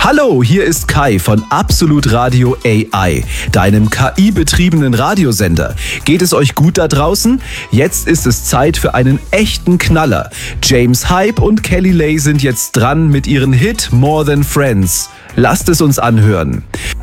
Hallo, hier ist Kai von Absolut Radio AI, deinem KI-betriebenen Radiosender. Geht es euch gut da draußen? Jetzt ist es Zeit für einen echten Knaller. James Hype und Kelly Lay sind jetzt dran mit ihrem Hit More Than Friends. Lasst es uns anhören.